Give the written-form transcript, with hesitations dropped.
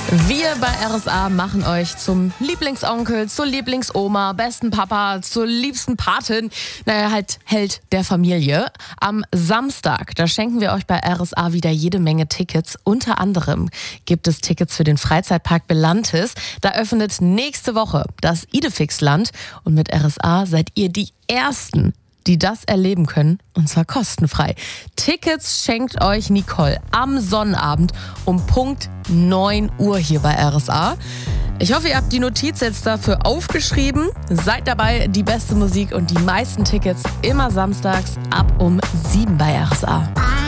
Wir bei RSA machen euch zum Lieblingsonkel, zur Lieblingsoma, besten Papa, zur liebsten Patin, halt Held der Familie. Am Samstag, da schenken wir euch bei RSA wieder jede Menge Tickets. Unter anderem gibt es Tickets für den Freizeitpark Belantis. Da öffnet nächste Woche das Idefix-Land und mit RSA seid ihr die Ersten, die das erleben können, und zwar kostenfrei. Tickets schenkt euch Nicole am Sonnabend um Punkt 9 Uhr hier bei RSA. Ich hoffe, ihr habt die Notiz jetzt dafür aufgeschrieben. Seid dabei, die beste Musik und die meisten Tickets immer samstags ab um 7 bei RSA.